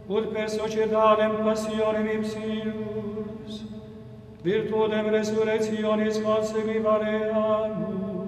ut per societalem passionem ipsius, virtudem resurrectionis conseguivareamus,